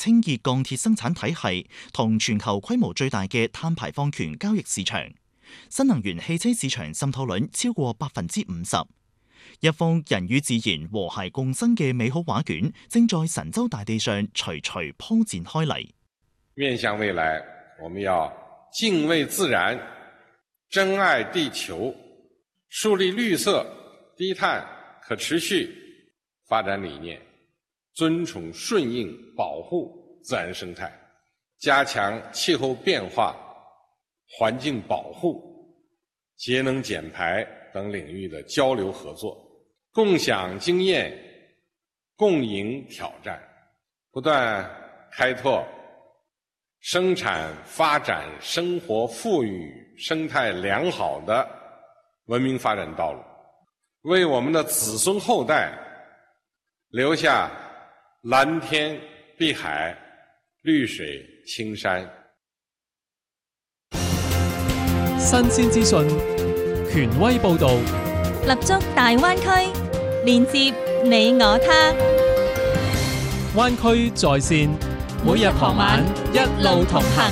清潔鋼鐵生產體系同全球規模最大嘅碳排放權交易市場，新能源汽車市場滲透率超過50%。一幅人與自然和諧共生嘅美好畫卷，正在神州大地上徐徐鋪展開嚟。 面向未來，我們要敬畏自然，珍愛地球，樹立綠色、低碳、可持續發展理念，尊崇順應保護自然生態，加強氣候變化、環境保護、節能減排等領域的交流合作，共享經驗，共贏挑戰，不斷開拓生產發展、生活富裕、生態良好的文明發展道路，為我們的子孫後代留下藍天碧海、綠水青山。 新鮮資訊，權威報導， 立足大灣區，連接你我他。 灣區在線，每日傍晚一路同行。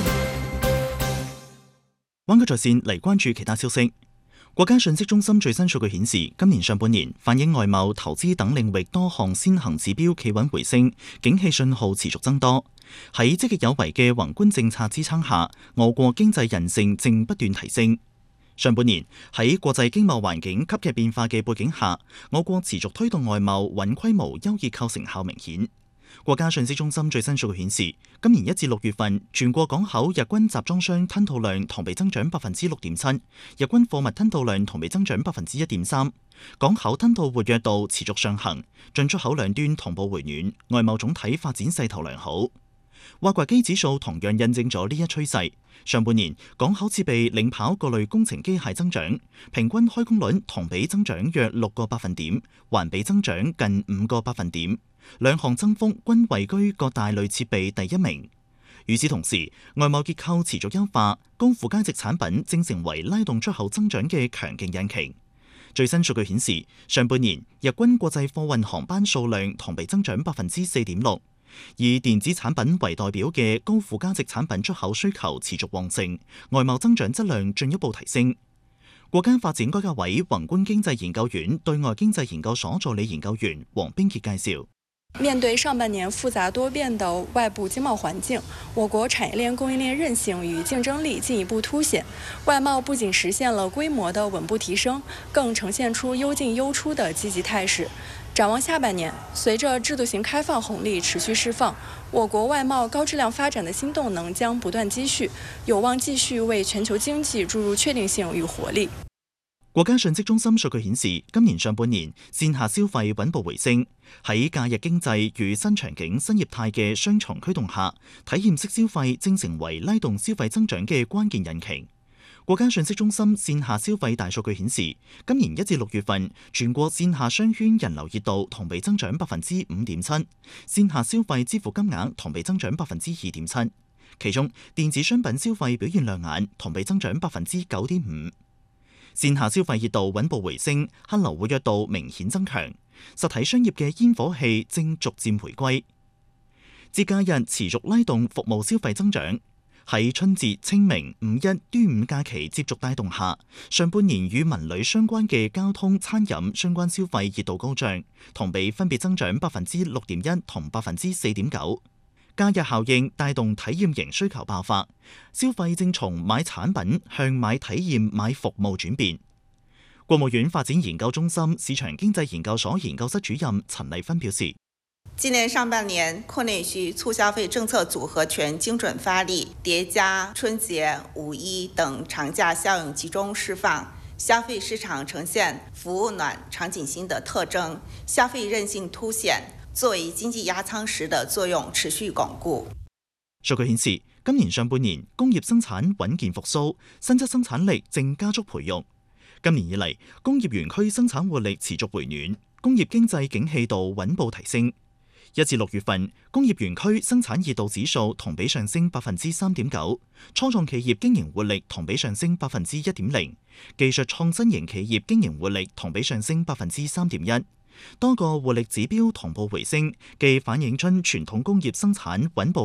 灣區在線嚟關注其他消息。國家信息中心最新數據顯示，今年上半年反映外貿、投資等領域多項先行指標企穩回升，景氣信號持續增多。喺積極有為嘅宏觀政策支撐下，我國經濟韌性正不斷提升。上半年喺國際經貿環境急劇變化嘅背景下，我國持續推動外貿穩規模優異構成效明顯。國家信息中心最新數據顯示，今年1至6月份，全國港口日均集裝箱吞吐量同比增長6.7%，日均貨物吞吐量同比增長1.3%，港口吞吐活躍度持續上行，進出口兩端同步回暖，外貿總體發展勢頭良好。挖掘機指數同樣印證咗呢一趨勢。上半年港口設備領跑各類工程機械增長，平均開工率同比增長約6個百分點，環比增長近5個百分點，兩項增幅均位居各大類設備第一名。與此同時，外貿結構持續優化，高附加值產品正成為拉動出口增長嘅強勁引擎。最新數據顯示，上半年日均國際貨運航班數量同比增長4.6%。以電子產品為代表嘅高附加值產品出口需求持續旺盛，外貿增長質量進一步提升。國家發展改革委宏觀經濟研究院對外經濟研究所助理研究員黃冰傑介紹。 面對上半年複雜多變的外部經貿環境，我國產業鏈供應鏈韌性與競爭力進一步凸顯，外貿不僅實現了規模的穩步提升，更呈現出優進優出的積極態勢。展望下半年，隨着制度性開放紅利持續釋放，我國外貿高質量發展的新動能將不斷積蓄，有望繼續為全球經濟注入確定性與活力。 國家信息中心數據顯示，今年上半年線下消費穩步回升，喺假日經濟與新場景新業態嘅雙重驅動下，體驗式消費正成為拉動消費增長嘅關鍵引擎。國家信息中心線下消費大數據顯示，今年1至6月份，全國線下商圈人流熱度同比增長5.7%，線下消費支付金額同比增長2.7%，其中電子商品消費表現亮眼，同比增長9.5%。線下消費熱度穩步回升，客流活躍度明顯增強，實體商業嘅煙火氣正逐漸回歸。節假日持續拉動服務消費增長。喺春節、清明、五一、端午假期接續帶動下，上半年與文旅相關嘅交通、餐飲相關消費熱度高漲，同比分別增長6.1%同4.9%。假日效應帶動體驗型需求爆發，消費正從買產品向買體驗、買服務轉變。國務院發展研究中心市場經濟研究所研究室主任陳麗芬表示。 今年上半年，擴內需促消費政策組合拳精準發力，疊加春節、五一等長假效應集中釋放，消費市場呈現服務暖、場景新的特徵，消費韌性凸顯，作為經濟壓艙石的作用持續鞏固。 數據顯示，今年上半年工業生產穩健復甦，新質生產力正加速培育。今年以嚟，工業園區生產活力持續回暖，工業經濟景氣度穩步提升。1至6月份，工業園區生產熱度指數同比上升3.9%，初創企業經營活力同比上升1.0%，技術創新型企業經營活力同比上升3.1%，多個活力指標同步回升，既反映出傳統工業生產穩步